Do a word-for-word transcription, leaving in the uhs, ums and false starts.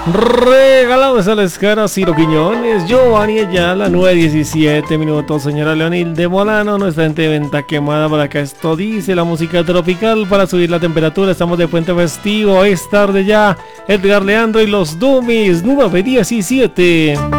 Regalamos a la escara Ciro Quiñones, Giovanni Ayala, nueve diecisiete minutos, señora Leonil de Molano, nuestra gente de Venta Quemada. Por acá esto dice la música tropical para subir la temperatura. Estamos de puente festivo, es tarde ya. Edgar Leandro y los Dummies, nueve diecisiete.